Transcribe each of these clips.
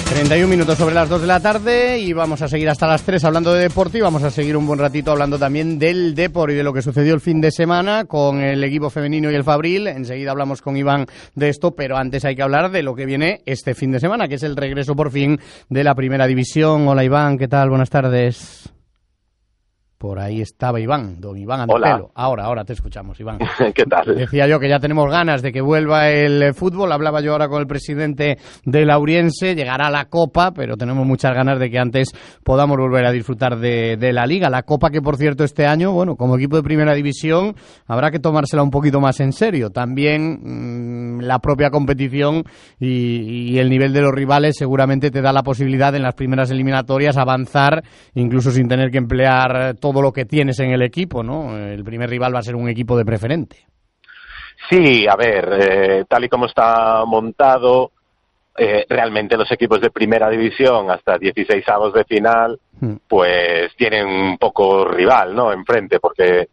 31 minutos sobre las 2 de la tarde y vamos a seguir hasta las 3 hablando de deporte y vamos a seguir un buen ratito hablando también del Depor y de lo que sucedió el fin de semana con el equipo femenino y el Fabril. Enseguida hablamos con Iván de esto, pero antes hay que hablar de lo que viene este fin de semana, que es el regreso por fin de la Primera División. Hola Iván, ¿qué tal? Buenas tardes. Por ahí estaba Iván, don Iván Antelo. Ahora te escuchamos, Iván. ¿Qué tal? Decía yo que ya tenemos ganas de que vuelva el fútbol. Hablaba yo ahora con el presidente de Lauriense. Llegará la Copa, pero tenemos muchas ganas de que antes podamos volver a disfrutar de la Liga. La Copa que, por cierto, este año, bueno, como equipo de Primera División, habrá que tomársela un poquito más en serio. También la propia competición y el nivel de los rivales seguramente te da la posibilidad en las primeras eliminatorias avanzar, incluso sin tener que emplear todo lo que tienes en el equipo, ¿no? El primer rival va a ser un equipo de preferente. Sí, a ver, tal y como está montado, realmente los equipos de Primera División hasta 16avos de final, pues tienen un poco rival, ¿no? Enfrente, porque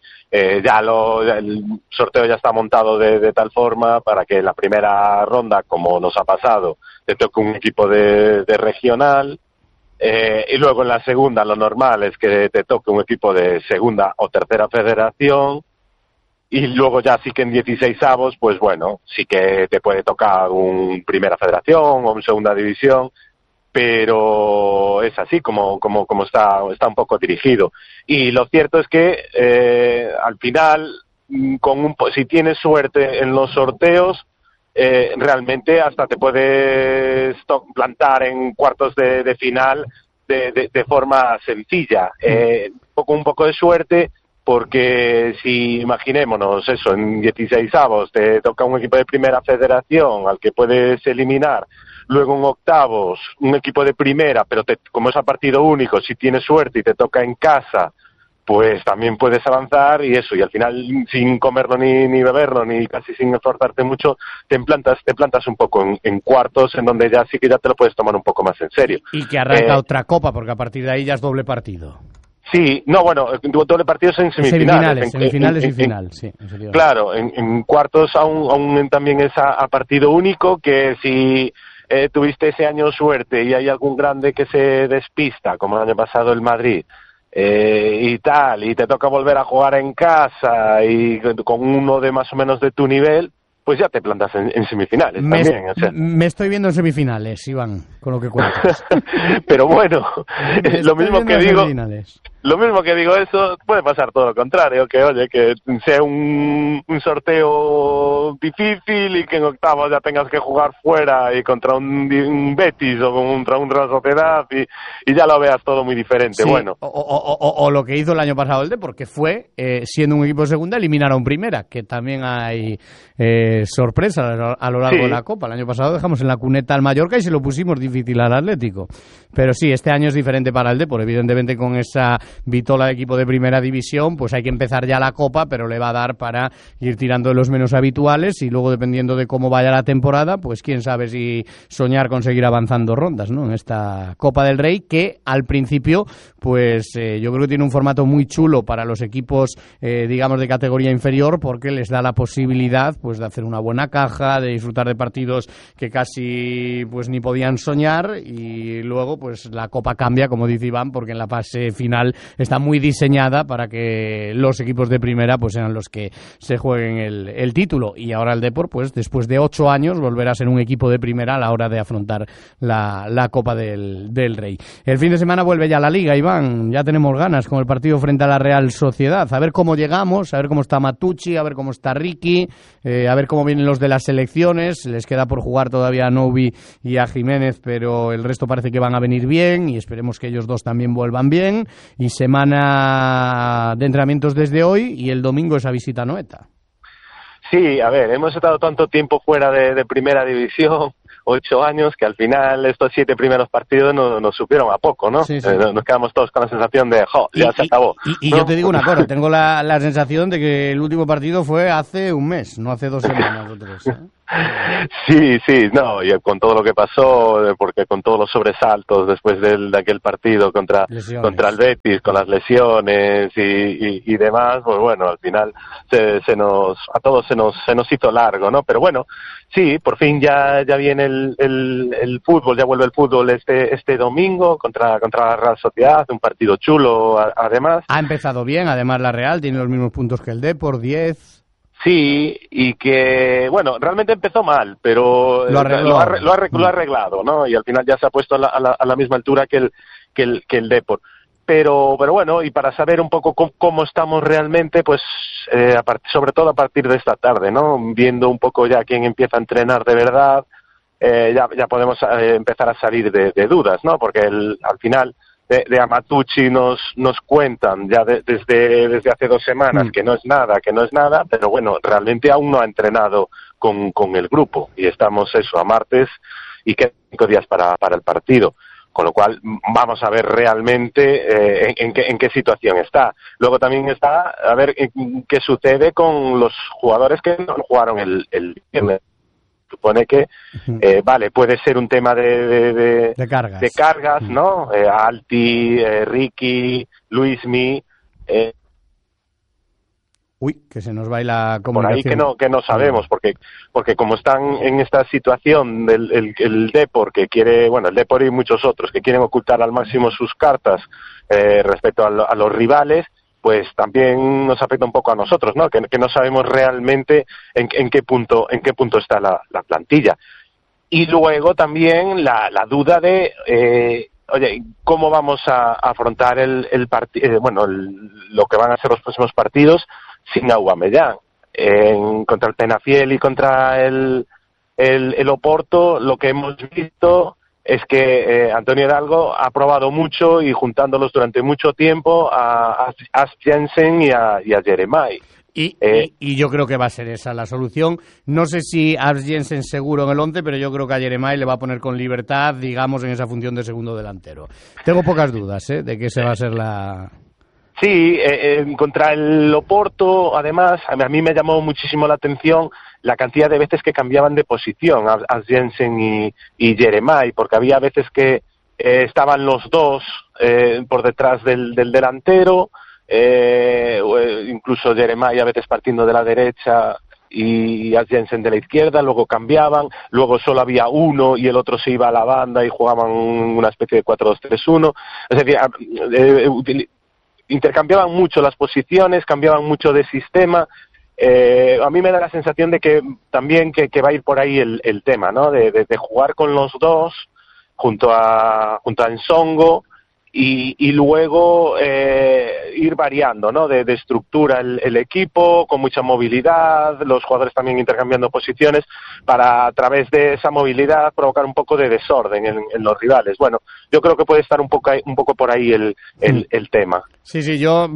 el sorteo ya está montado de tal forma para que en la primera ronda, como nos ha pasado, te toque un equipo de regional. Y luego en la segunda lo normal es que te toque un equipo de segunda o tercera federación y luego ya sí que en 16avos pues bueno, sí que te puede tocar un primera federación o un segunda división, pero es así como está un poco dirigido. Y lo cierto es que al final si tienes suerte en los sorteos, realmente hasta te puedes plantar en cuartos de final de forma sencilla. Un poco de suerte, porque si imaginémonos eso, en 16avos te toca un equipo de primera federación al que puedes eliminar, luego en octavos un equipo de primera, pero como es a partido único, si tienes suerte y te toca en casa, pues también puedes avanzar y eso, y al final sin comerlo ni beberlo, ni casi sin esforzarte mucho, te plantas un poco en cuartos, en donde ya sí que ya te lo puedes tomar un poco más en serio. Y que arranca otra copa, porque a partir de ahí ya es doble partido. Sí, no, bueno, doble partido es en semifinales. Semifinales y final, sí. Claro, en cuartos aún también es a partido único, que si tuviste ese año suerte y hay algún grande que se despista, como el año pasado el Madrid, y tal, y te toca volver a jugar en casa y con uno de más o menos de tu nivel, pues ya te plantas en semifinales también. O sea. Me estoy viendo en semifinales, Iván, con lo que cuentas. Pero bueno, lo mismo que digo, eso puede pasar todo lo contrario, que oye, que sea un sorteo difícil y que en octavos ya tengas que jugar fuera y contra un Betis o contra un Real Sociedad y ya lo veas todo muy diferente. Sí, bueno. O lo que hizo el año pasado el Depor, porque fue, siendo un equipo de segunda, eliminar a un primera, que también hay sorpresa a lo largo de la Copa. El año pasado dejamos en la cuneta al Mallorca y se lo pusimos difícil al Atlético. Pero sí, este año es diferente para el Depor. Evidentemente, con esa vitola de equipo de Primera División, pues hay que empezar ya la Copa, pero le va a dar para ir tirando de los menos habituales y luego, dependiendo de cómo vaya la temporada, pues quién sabe si soñar con seguir avanzando rondas, ¿no? En esta Copa del Rey, que al principio, pues yo creo que tiene un formato muy chulo para los equipos, digamos, de categoría inferior, porque les da la posibilidad, pues, de hacer una buena caja, de disfrutar de partidos que casi, pues, ni podían soñar, y luego, pues, la Copa cambia, como dice Iván, porque en la fase final está muy diseñada para que los equipos de primera, pues, sean los que se jueguen el título. Y ahora el Depor, pues, después de 8 años, volverá a ser un equipo de primera a la hora de afrontar la Copa del Rey. El fin de semana vuelve ya la Liga, Iván. Ya tenemos ganas con el partido frente a la Real Sociedad. A ver cómo llegamos, a ver cómo está Matucci, a ver cómo está Ricky, a ver cómo vienen los de las selecciones. Les queda por jugar todavía a Novi y a Jiménez, pero el resto parece que van a venir bien y esperemos que ellos dos también vuelvan bien. Y semana de entrenamientos desde hoy y el domingo esa visita a Noeta. Sí, a ver, hemos estado tanto tiempo fuera de Primera División, 8 años, que al final estos 7 primeros partidos nos supieron a poco, ¿no? Sí, sí. Nos quedamos todos con la sensación de, ya se acabó. Y ¿no? Yo te digo una cosa, tengo la sensación de que el último partido fue hace un mes, no hace 2 semanas o 3, ¿eh? Sí, no, y con todo lo que pasó, porque con todos los sobresaltos después de aquel partido contra el Betis, con las lesiones y demás, pues bueno, al final a todos se nos hizo largo, ¿no? Pero bueno, sí, por fin ya viene el fútbol, ya vuelve el fútbol este domingo contra la Real Sociedad, un partido chulo además. Ha empezado bien, además la Real tiene los mismos puntos que el Depor, 10. Sí, y que, bueno, realmente empezó mal, pero lo ha arreglado, ¿no? Y al final ya se ha puesto a la misma altura que el Depor. Pero bueno, y para saber un poco cómo estamos realmente, pues sobre todo a partir de esta tarde, ¿no? Viendo un poco ya quién empieza a entrenar de verdad, ya podemos empezar a salir de dudas, ¿no? Porque al final de Amatucci nos cuentan ya desde hace 2 semanas que no es nada, pero bueno, realmente aún no ha entrenado con el grupo y estamos a martes y quedan 5 días para el partido, con lo cual vamos a ver realmente en qué situación está. Luego también está a ver qué sucede con los jugadores que no jugaron el viernes. Supone que, vale, puede ser un tema de cargas, ¿no? Alti, Ricky, Luismi. Uy, que se nos va la comunicación. Por ahí que no sabemos, porque como están en esta situación el Depor, que quiere, bueno, el Depor y muchos otros, que quieren ocultar al máximo sus cartas respecto a los rivales, pues también nos afecta un poco a nosotros, ¿no? Que no sabemos realmente en qué punto está la plantilla. Y luego también la duda de, oye, ¿cómo vamos a afrontar el partido, lo que van a ser los próximos partidos sin Aubameyang? Contra el Penafiel y contra el Oporto, lo que hemos visto es que Antonio Hidalgo ha probado mucho y juntándolos durante mucho tiempo a As Jensen y a Jeremai. Y yo creo que va a ser esa la solución. No sé si As Jensen seguro en el 11, pero yo creo que a Jeremai le va a poner con libertad, digamos, en esa función de segundo delantero. Tengo pocas dudas de que esa va a ser la... Sí, contra el Oporto, además, a mí me llamó muchísimo la atención la cantidad de veces que cambiaban de posición As Jensen y Jeremai, porque había veces que estaban los dos por detrás del delantero, incluso Jeremai a veces partiendo de la derecha y As Jensen de la izquierda, luego cambiaban, luego solo había uno y el otro se iba a la banda y jugaban una especie de 4-2-3-1, es decir, intercambiaban mucho las posiciones, cambiaban mucho de sistema. A mí me da la sensación de que también que va a ir por ahí el tema, ¿no? De jugar con los dos junto a Nsongo y luego ir variando, ¿no? De estructura el equipo, con mucha movilidad, los jugadores también intercambiando posiciones para, a través de esa movilidad, provocar un poco de desorden en los rivales. Bueno, yo creo que puede estar un poco por ahí el tema. Sí, yo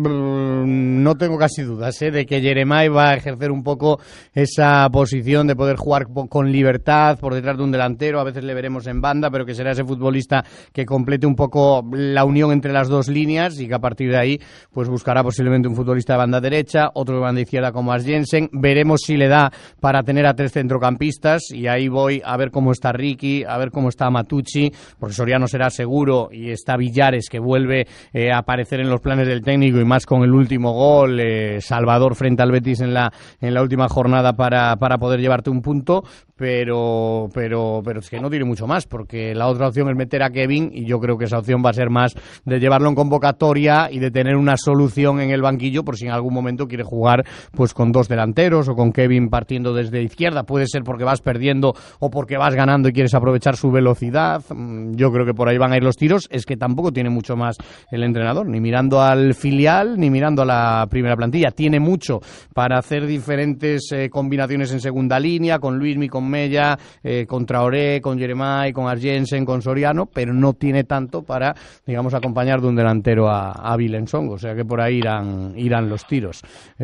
no tengo casi dudas de que Jeremai va a ejercer un poco esa posición de poder jugar con libertad por detrás de un delantero, a veces le veremos en banda, pero que será ese futbolista que complete un poco la unión entre las dos líneas y que a partir de ahí pues buscará posiblemente un futbolista de banda derecha, otro de banda izquierda como As Jensen. Veremos si le da para tener a 3 centrocampistas y ahí voy a ver cómo está Ricky, a ver cómo está Matucci, porque Soriano será seguro y está Villares que vuelve a aparecer en los planes del técnico y más con el último gol, Salvador frente al Betis en la última jornada para poder llevarte un punto, pero es que no tiene mucho más, porque la otra opción es meter a Kevin y yo creo que esa opción va a ser más de llevarlo en convocatoria y de tener una solución en el banquillo por si en algún momento quiere jugar pues con 2 delanteros o con Kevin partiendo desde izquierda. Puede ser porque vas perdiendo o porque vas ganando y quieres aprovechar su velocidad. Yo creo que por ahí van a ir los tiros. Es que tampoco tiene mucho más el entrenador, ni mirando al filial ni mirando a la primera plantilla. Tiene mucho para hacer diferentes combinaciones en segunda línea, con Luismi, con Mella, con Traoré, con Jeremai, con As Jensen, con Soriano, pero no tiene tanto para, digamos, acompañar de un delantero a Nsongo. O sea que por ahí irán los tiros.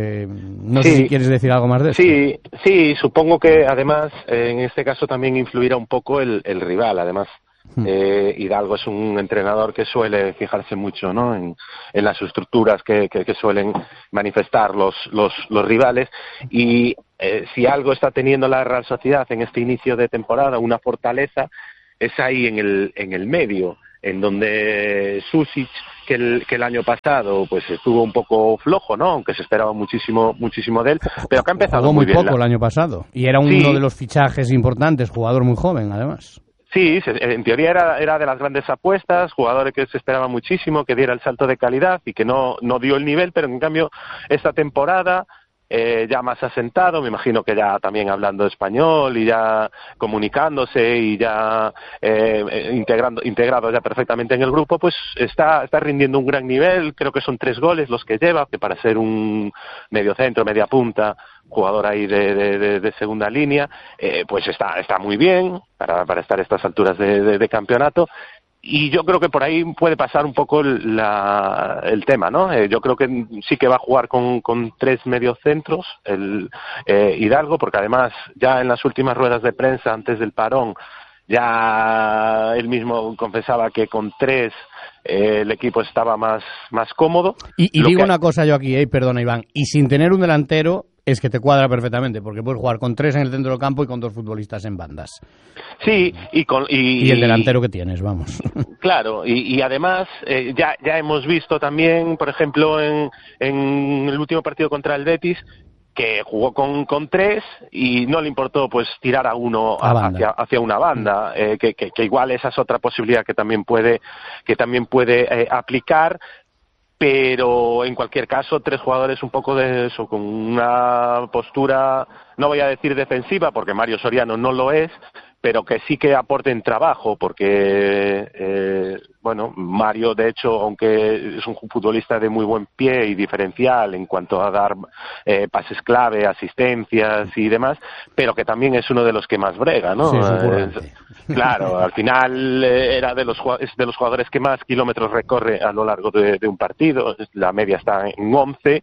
No sé si quieres decir algo más de esto. Sí, supongo que además en este caso también influirá un poco el rival. Además, Hidalgo es un entrenador que suele fijarse mucho, ¿no? en las estructuras que suelen manifestar los rivales y si algo está teniendo la Real Sociedad en este inicio de temporada, una fortaleza, es ahí en el medio, en donde Susic, que el año pasado pues estuvo un poco flojo, ¿no? Aunque se esperaba muchísimo de él, pero que ha empezado muy bien. Jugó muy poco el año pasado y era uno de los fichajes importantes, jugador muy joven además. Sí, en teoría era de las grandes apuestas, jugadores que se esperaba muchísimo, que diera el salto de calidad y que no dio el nivel, pero en cambio esta temporada ya más asentado, me imagino que ya también hablando español y ya comunicándose y ya integrado ya perfectamente en el grupo, pues está rindiendo un gran nivel. Creo que son 3 goles los que lleva, que para ser un mediocentro, media punta, jugador ahí de segunda línea, pues está muy bien para estar a estas alturas de campeonato. Y yo creo que por ahí puede pasar un poco el tema, ¿no? Yo creo que sí que va a jugar con 3 mediocentros, Hidalgo, porque además ya en las últimas ruedas de prensa antes del parón, ya él mismo confesaba que con 3 el equipo estaba más cómodo. Y digo una cosa yo aquí, perdona Iván, y sin tener un delantero es que te cuadra perfectamente, porque puedes jugar con 3 en el centro del campo y con 2 futbolistas en bandas. Sí, y el delantero que tienes, vamos. Claro, y además ya hemos visto también, por ejemplo, en el último partido contra el Betis, que jugó con 3 y no le importó pues tirar a uno hacia una banda, que igual esa es otra posibilidad que también puede aplicar. Pero en cualquier caso 3 jugadores un poco de eso, con una postura, no voy a decir defensiva porque Mario Soriano no lo es, pero que sí que aporten trabajo, porque Mario de hecho, aunque es un futbolista de muy buen pie y diferencial en cuanto a dar pases clave, asistencias y demás, pero que también es uno de los que más brega, ¿no? Sí, claro, al final es de los jugadores que más kilómetros recorre a lo largo de un partido, la media está en 11,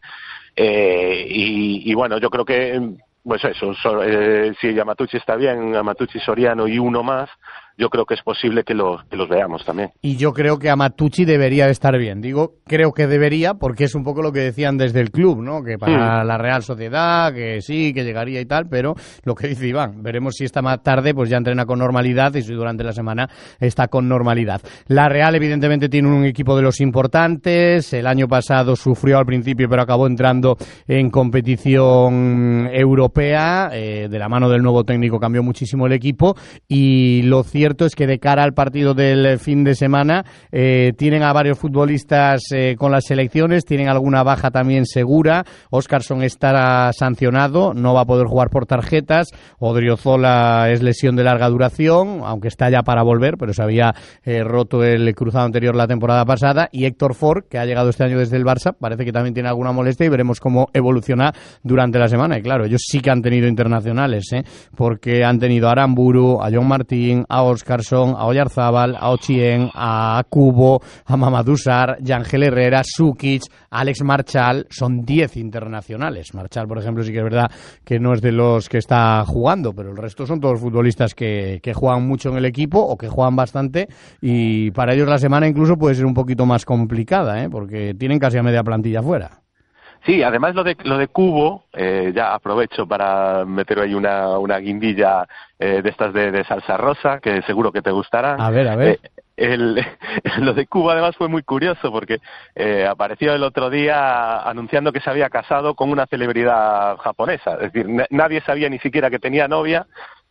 y bueno, yo creo que pues eso, si Amatucci está bien, Amatucci, Soriano y uno más, yo creo que es posible que los veamos también. Y yo creo que Amatucci debería estar bien. Digo, creo que debería, porque es un poco lo que decían desde el club, ¿no? Que para la Real Sociedad, que sí, que llegaría y tal, pero lo que dice Iván, veremos si esta más tarde pues ya entrena con normalidad y si durante la semana está con normalidad. La Real evidentemente tiene un equipo de los importantes, el año pasado sufrió al principio pero acabó entrando en competición europea, de la mano del nuevo técnico cambió muchísimo el equipo y lo cierto es que de cara al partido del fin de semana tienen a varios futbolistas con las selecciones, tienen alguna baja también segura. Óscarson estará sancionado, no va a poder jugar por tarjetas. Odriozola es lesión de larga duración, aunque está ya para volver, pero se había roto el cruzado anterior la temporada pasada. Y Héctor Ford, que ha llegado este año desde el Barça, parece que también tiene alguna molestia y veremos cómo evoluciona durante la semana. Y claro, ellos sí que han tenido internacionales, porque han tenido a Aramburu, a John Martín, a Óscarson, a Oyarzábal, a Ochien, a Cubo, a Mamadou Sarr, Yangel Herrera, Sukic, Alex Marchal. Son 10 internacionales. Marchal, por ejemplo, sí que es verdad que no es de los que está jugando, pero el resto son todos futbolistas que juegan mucho en el equipo o que juegan bastante, y para ellos la semana incluso puede ser un poquito más complicada, porque tienen casi a media plantilla fuera. Sí, además lo de Cubo, ya aprovecho para meter ahí una guindilla de estas de salsa rosa, que seguro que te gustarán. A ver. Lo de Cubo además fue muy curioso porque apareció el otro día anunciando que se había casado con una celebridad japonesa. Es decir, nadie sabía ni siquiera que tenía novia.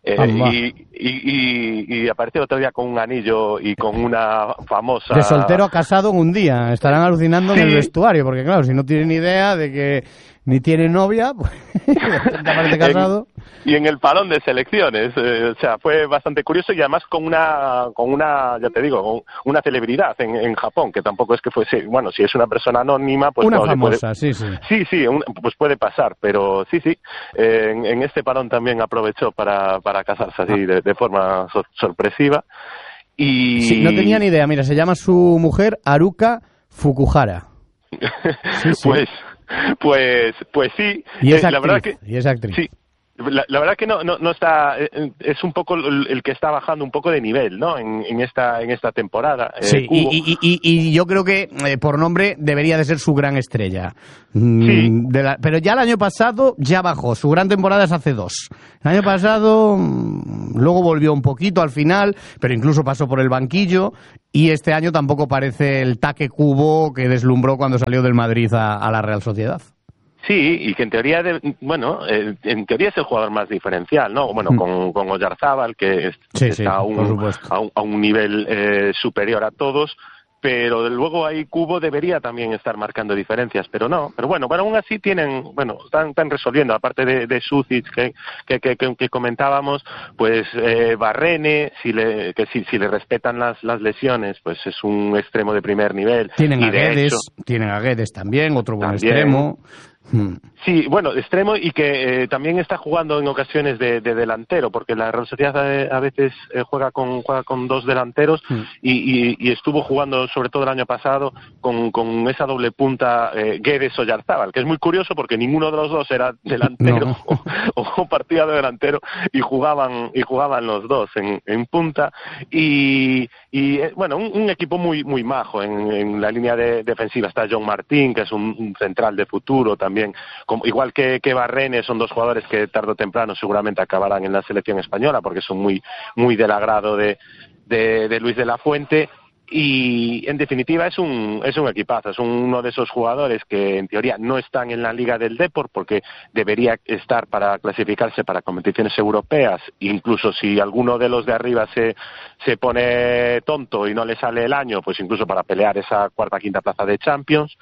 Y apareció otro día con un anillo y con una famosa... De soltero a casado en un día. Estarán alucinando en el vestuario, porque claro, si no tienen idea de que ni tiene novia, pues aparece casado. Y en el parón de selecciones, o sea, fue bastante curioso, y además con una, ya te digo, con una celebridad en Japón, que tampoco es que fuese, bueno, si es una persona anónima, pues una no, famosa, sí, pues puede pasar, pero sí, en este parón también aprovechó para casarse así de forma sorpresiva. Y sí, no tenía ni idea. Mira, se llama su mujer Haruka Fukuhara. Sí. Pues sí. Y es actriz, la verdad que y es actriz. Sí. la verdad que no está, es un poco el que está bajando un poco de nivel, ¿no? En esta temporada. Sí, y yo creo que por nombre debería de ser su gran estrella. Sí. Pero ya el año pasado ya bajó, su gran temporada es hace 2. El año pasado luego volvió un poquito al final, pero incluso pasó por el banquillo, y este año tampoco parece el Taque Kubo que deslumbró cuando salió del Madrid a la Real Sociedad. Sí, y que en teoría, en teoría es el jugador más diferencial, ¿no? Bueno, con Oyarzábal, que está a un nivel superior a todos, pero luego ahí Kubo debería también estar marcando diferencias, pero no. Pero bueno, aún así están resolviendo, aparte de Sucic que comentábamos, pues Barrene, si le respetan las lesiones, pues es un extremo de primer nivel. Tienen a Guedes también, otro buen extremo. Sí, bueno, extremo, y que también está jugando en ocasiones de delantero, porque la Real Sociedad a veces juega con 2 delanteros y estuvo jugando sobre todo el año pasado con esa doble punta Guedes-Oyarzábal, que es muy curioso porque ninguno de los dos era delantero o partida de delantero, y jugaban los dos en punta, y bueno, un equipo muy muy majo en la línea defensiva. Está John Martín, que es un central de futuro también, igual que Barrene. Son 2 jugadores que tarde o temprano seguramente acabarán en la selección española, porque son muy muy del agrado de Luis de la Fuente. Y en definitiva es un equipazo, es uno de esos jugadores que en teoría no están en la Liga del Depor, porque debería estar para clasificarse para competiciones europeas, incluso si alguno de los de arriba se pone tonto y no le sale el año, pues incluso para pelear esa 4ª, 5ª plaza de Champions.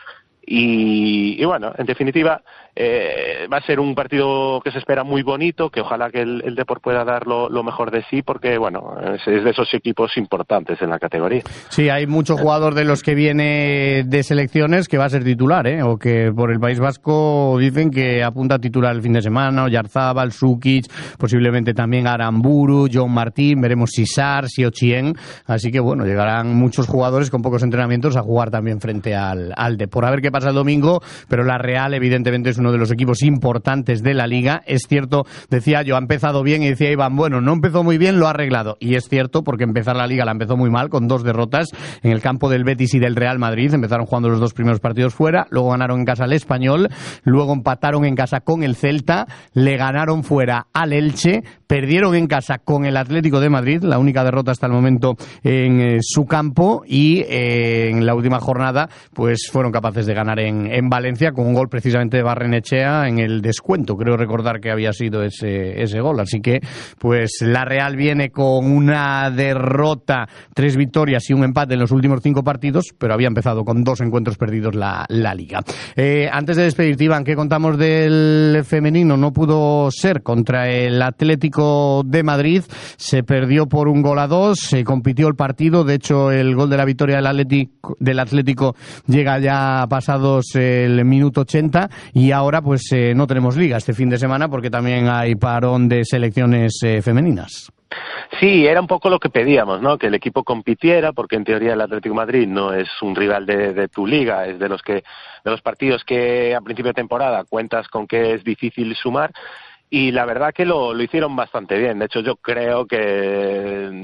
Y bueno, en definitiva va a ser un partido que se espera muy bonito, que ojalá que el Depor pueda dar lo mejor de sí, porque bueno, es de esos equipos importantes en la categoría. Sí, hay muchos jugadores de los que viene de selecciones que va a ser titular, o que por el País Vasco dicen que apunta a titular el fin de semana. Oyarzábal, Sukic, posiblemente también Aramburu, John Martín, veremos si Sar, si Ochien, así que bueno, llegarán muchos jugadores con pocos entrenamientos a jugar también frente al Depor. A ver qué pasa el domingo, pero la Real evidentemente es uno de los equipos importantes de la Liga. Es cierto, decía yo, ha empezado bien, y decía Iván, bueno, no empezó muy bien, lo ha arreglado. Y es cierto, porque empezar la Liga la empezó muy mal, con 2 derrotas en el campo del Betis y del Real Madrid. Empezaron jugando los 2 primeros partidos fuera, luego ganaron en casa al Español, luego empataron en casa con el Celta, le ganaron fuera al Elche, perdieron en casa con el Atlético de Madrid, la única derrota hasta el momento en su campo, y en la última jornada pues fueron capaces de ganar en Valencia, con un gol precisamente de Barrenechea en el descuento, creo recordar que había sido ese gol. Así que pues la Real viene con una derrota, 3 victorias y un empate en los últimos 5 partidos, pero había empezado con 2 encuentros perdidos la Liga. Antes de despedirte, Iván, ¿qué contamos del femenino? No pudo ser contra el Atlético de Madrid, se perdió por 1-2, se compitió el partido. De hecho, el gol de la victoria del Atlético llega ya pasados el minuto 80, y ahora pues no tenemos Liga este fin de semana, porque también hay parón de selecciones femeninas. Sí, era un poco lo que pedíamos, ¿no? Que el equipo compitiera, porque en teoría el Atlético de Madrid no es un rival de tu liga, es de los partidos que a principio de temporada cuentas con que es difícil sumar. Y la verdad que lo hicieron bastante bien. De hecho, yo creo que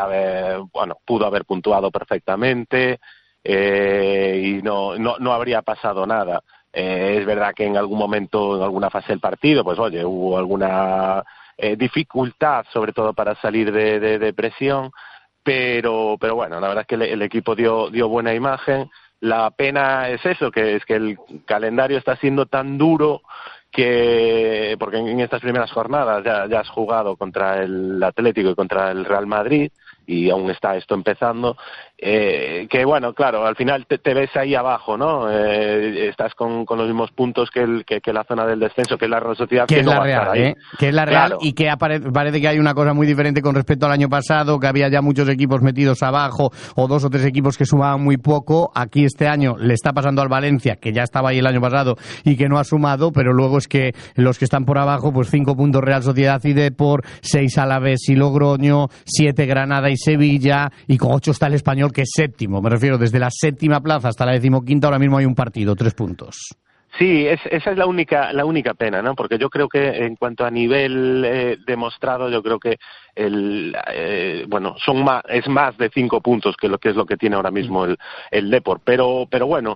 pudo haber puntuado perfectamente, y no habría pasado nada. Es verdad que en algún momento, en alguna fase del partido, pues oye, hubo alguna dificultad, sobre todo para salir de presión, pero bueno, la verdad es que el equipo dio buena imagen. La pena es eso, que es que el calendario está siendo tan duro, que porque en estas primeras jornadas ya has jugado contra el Atlético y contra el Real Madrid, y aún está esto empezando, que bueno, claro, al final te ves ahí abajo, ¿no? Estás con los mismos puntos que la zona del descenso, que es la Real Sociedad, que es la Real, que es la Real, claro. Y que parece que hay una cosa muy diferente con respecto al año pasado, que había ya muchos equipos metidos abajo, o 2 o 3 equipos que sumaban muy poco. Aquí este año le está pasando al Valencia, que ya estaba ahí el año pasado y que no ha sumado, pero luego es que los que están por abajo, pues 5 puntos Real Sociedad y Depor, 6 Alavés y Logroño, 7 Granada y Sevilla, y con 8 está el Español, que es séptimo. Me refiero, desde la 7ª plaza hasta la 15ª, ahora mismo hay un partido, 3 puntos. Sí, esa es la única pena, ¿no? Porque yo creo que en cuanto a nivel demostrado, yo creo que es más de 5 puntos que es lo que tiene ahora mismo el Depor. Pero bueno,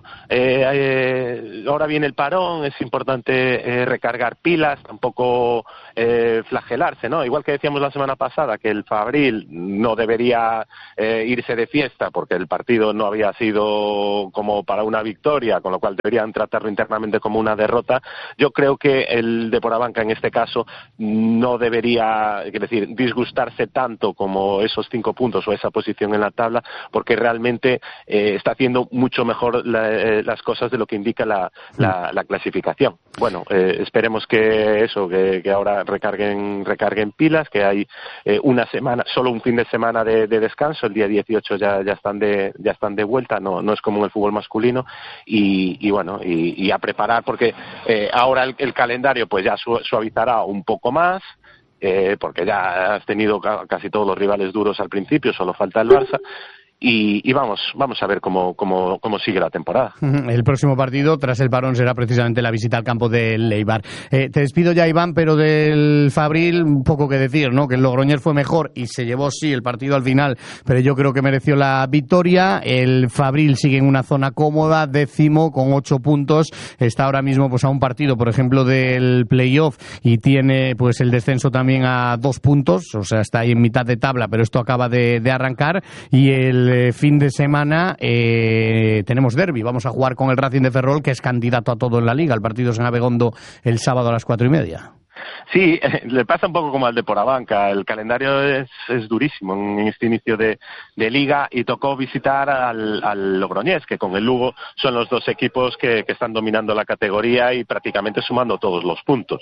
ahora viene el parón, es importante recargar pilas, tampoco flagelarse, ¿no? Igual que decíamos la semana pasada que el Fabril no debería irse de fiesta porque el partido no había sido como para una victoria, con lo cual deberían tratarlo internamente como una derrota. Yo creo que el Depor Abanca en este caso no debería, es decir, disgustarse tanto como esos 5 puntos o esa posición en la tabla, porque realmente está haciendo mucho mejor las cosas de lo que indica la clasificación. Bueno, esperemos que ahora recarguen pilas, que hay una semana, solo un fin de semana de descanso, el día 18 ya están de vuelta, no es como en el fútbol masculino, y bueno, y a preparar, porque ahora el calendario pues ya suavizará un poco más, porque ya has tenido casi todos los rivales duros al principio, solo falta el Barça. Y vamos a ver cómo sigue la temporada. El próximo partido, tras el parón, será precisamente la visita al campo del Eibar. Te despido ya, Iván, pero del Fabril, un poco que decir, ¿no? Que el Logroñés fue mejor y se llevó, sí, el partido al final, pero yo creo que mereció la victoria. El Fabril sigue en una zona cómoda, 10º, con 8 puntos. Está ahora mismo pues a un partido, por ejemplo, del playoff, y tiene pues el descenso también a 2 puntos, o sea, está ahí en mitad de tabla, pero esto acaba de arrancar. Y el fin de semana tenemos derbi, vamos a jugar con el Racing de Ferrol, que es candidato a todo en la Liga. El partido es en Abegondo el sábado a las 4:30. Sí, le pasa un poco como al Depor Abanca. El calendario es durísimo en este inicio de Liga, y tocó visitar al Logroñés, que con el Lugo son los dos equipos que están dominando la categoría y prácticamente sumando todos los puntos.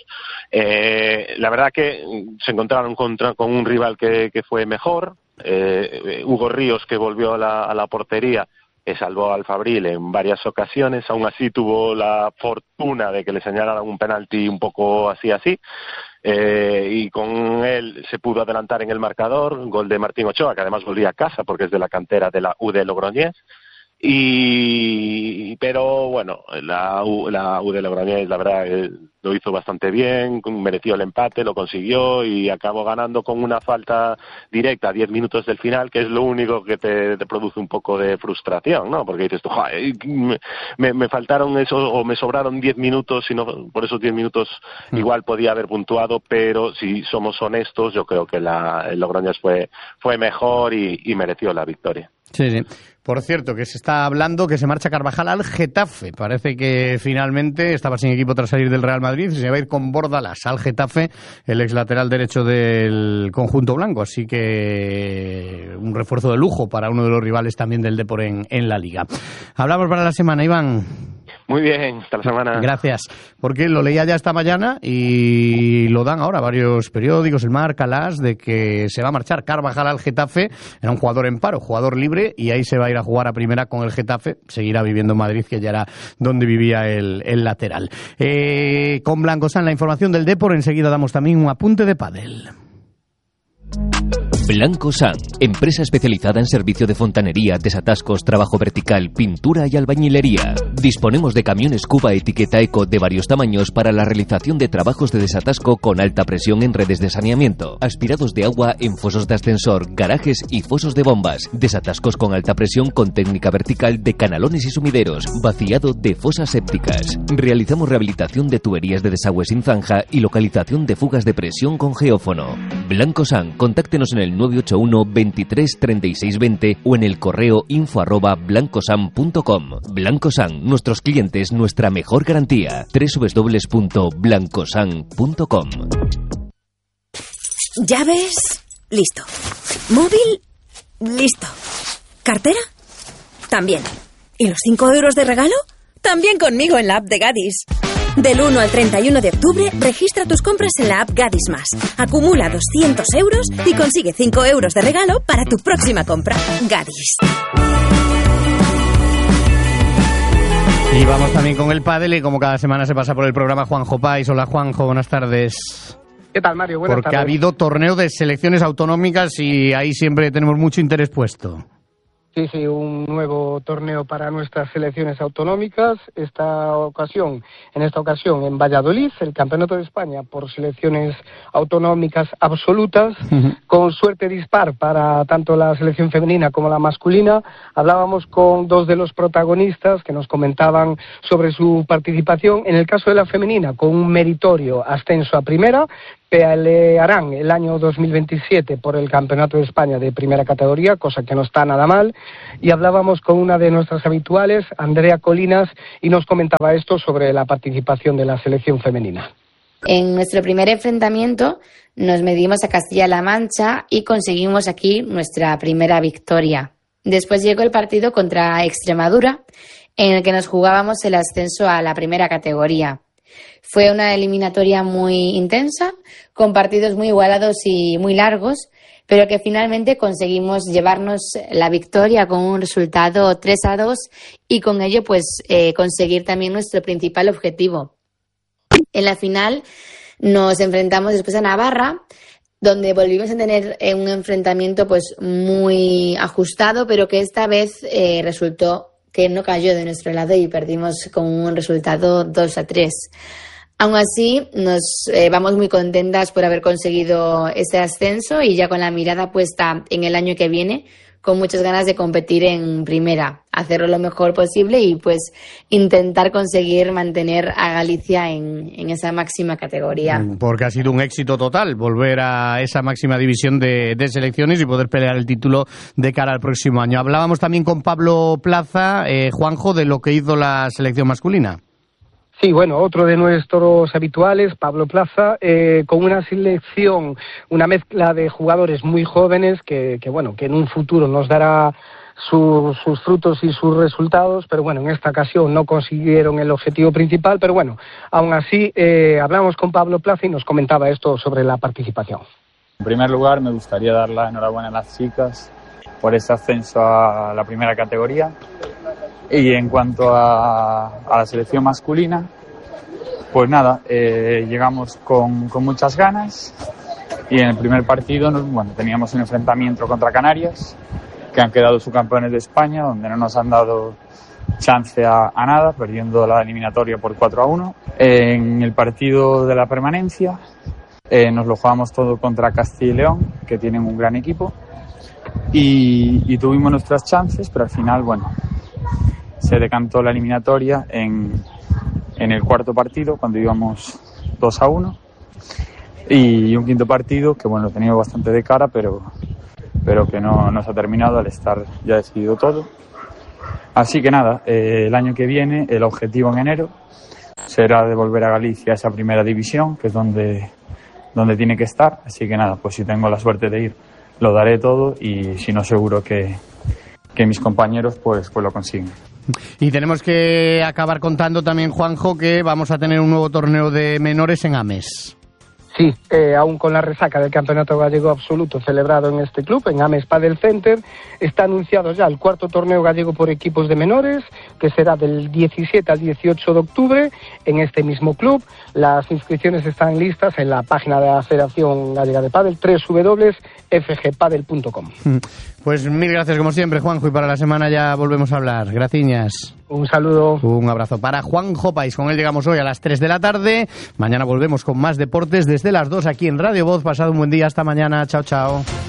La verdad que se encontraron con un rival que fue mejor. Hugo Ríos, que volvió a la portería, salvó al Fabril en varias ocasiones. Aún así tuvo la fortuna de que le señalaran un penalti un poco así, y con él se pudo adelantar en el marcador, gol de Martín Ochoa, que además volvía a casa porque es de la cantera de la U de Logroñés. Pero bueno, la U de Logroñés, la verdad, lo hizo bastante bien, mereció el empate, lo consiguió y acabó ganando con una falta directa a 10 minutos del final, que es lo único que te produce un poco de frustración, ¿no? Porque dices tú, me faltaron eso, o me sobraron 10 minutos, y no, por esos 10 minutos igual podía haber puntuado, pero si somos honestos, yo creo que el Logroñés fue mejor y mereció la victoria. Sí, sí. Por cierto, que se está hablando que se marcha Carvajal al Getafe. Parece que finalmente estaba sin equipo tras salir del Real Madrid y se va a ir con Bordalás al Getafe, el ex lateral derecho del conjunto blanco. Así que un refuerzo de lujo para uno de los rivales también del Depor en la Liga. Hablamos para la semana, Iván. Muy bien, hasta la semana. Gracias, porque lo leía ya esta mañana y lo dan ahora varios periódicos, el Marca, Las, de que se va a marchar Carvajal al Getafe. Era un jugador en paro, jugador libre, y ahí se va a ir a jugar a primera con el Getafe. Seguirá viviendo en Madrid, que ya era donde vivía el lateral. Con Blancosan, la información del Depor. Enseguida damos también un apunte de pádel. Blancosan, empresa especializada en servicio de fontanería, desatascos, trabajo vertical, pintura y albañilería. Disponemos de camiones Cuba etiqueta Eco de varios tamaños para la realización de trabajos de desatasco con alta presión en redes de saneamiento, aspirados de agua en fosos de ascensor, garajes y fosos de bombas, desatascos con alta presión con técnica vertical de canalones y sumideros, vaciado de fosas sépticas. Realizamos rehabilitación de tuberías de desagüe sin zanja y localización de fugas de presión con geófono. Blancosan, contáctenos en el 981 23 36 20 o en el correo info@blancosan.com. Blancosan, nuestros clientes, nuestra mejor garantía. www.blancosan.com. ¿Llaves? Listo. ¿Móvil? Listo. ¿Cartera? También. ¿Y los 5 euros de regalo? También conmigo en la app de Gadis. Del 1 al 31 de octubre, registra tus compras en la app Gadis Más. Acumula 200 euros y consigue 5 euros de regalo para tu próxima compra. Gadis. Y vamos también con el pádel, y como cada semana se pasa por el programa Juanjo Pais. Hola, Juanjo, buenas tardes. ¿Qué tal, Mario? Buenas tardes. Porque ha habido torneo de selecciones autonómicas y ahí siempre tenemos mucho interés puesto. Sí, un nuevo torneo para nuestras selecciones autonómicas. En esta ocasión en Valladolid, el Campeonato de España por selecciones autonómicas absolutas, con suerte dispar para tanto la selección femenina como la masculina. Hablábamos con dos de los protagonistas que nos comentaban sobre su participación. En el caso de la femenina, con un meritorio ascenso a primera, pelearán el año 2027 por el Campeonato de España de primera categoría, cosa que no está nada mal. Y hablábamos con una de nuestras habituales, Andrea Colinas, y nos comentaba esto sobre la participación de la selección femenina. En nuestro primer enfrentamiento nos medimos a Castilla-La Mancha y conseguimos aquí nuestra primera victoria. Después llegó el partido contra Extremadura, en el que nos jugábamos el ascenso a la primera categoría. Fue una eliminatoria muy intensa, con partidos muy igualados y muy largos, pero que finalmente conseguimos llevarnos la victoria con un resultado 3-2 y con ello conseguir también nuestro principal objetivo. En la final nos enfrentamos después a Navarra, donde volvimos a tener un enfrentamiento muy ajustado, pero que esta vez resultó que no cayó de nuestro lado y perdimos con un resultado 2-3. Aún así, nos vamos muy contentas por haber conseguido ese ascenso y ya con la mirada puesta en el año que viene, con muchas ganas de competir en primera, hacerlo lo mejor posible y intentar conseguir mantener a Galicia en esa máxima categoría. Porque ha sido un éxito total volver a esa máxima división de selecciones y poder pelear el título de cara al próximo año. Hablábamos también con Pablo Plaza, Juanjo, de lo que hizo la selección masculina. Sí, bueno, otro de nuestros habituales, Pablo Plaza, con una selección, una mezcla de jugadores muy jóvenes que en un futuro nos dará sus frutos y sus resultados, pero bueno, en esta ocasión no consiguieron el objetivo principal, pero bueno, aún así hablamos con Pablo Plaza y nos comentaba esto sobre la participación. En primer lugar, me gustaría dar la enhorabuena a las chicas por ese ascenso a la primera categoría. Y en cuanto a la selección masculina, pues nada, llegamos con muchas ganas y en el primer partido teníamos un enfrentamiento contra Canarias, que han quedado subcampeones de España, donde no nos han dado chance a nada, perdiendo la eliminatoria por 4-1. En el partido de la permanencia nos lo jugamos todo contra Castilla y León, que tienen un gran equipo, y tuvimos nuestras chances, pero al final, se decantó la eliminatoria en el cuarto partido, cuando íbamos 2-1, y un quinto partido que lo tenía bastante de cara, pero que no se ha terminado al estar ya decidido todo. Así que nada, el año que viene, el objetivo en enero será devolver a Galicia a esa primera división, que es donde tiene que estar. Así que nada, pues si tengo la suerte de ir, lo daré todo, y si no, seguro que mis compañeros pues lo consiguen. Y tenemos que acabar contando también, Juanjo, que vamos a tener un nuevo torneo de menores en Ames. Sí, aún con la resaca del Campeonato Gallego Absoluto celebrado en este club, en Ames Padel Center, está anunciado ya el cuarto torneo gallego por equipos de menores, que será del 17 al 18 de octubre en este mismo club. Las inscripciones están listas en la página de la Federación Gallega de Padel, www.fgpadel.com. Pues mil gracias como siempre, Juanjo, y para la semana ya volvemos a hablar. Graciñas. Un saludo. Un abrazo para Juanjo Pais. Con él llegamos hoy a las 3 de la tarde. Mañana volvemos con más deportes desde las 2 aquí en Radio Voz. Pasad un buen día. Hasta mañana. Chao, chao.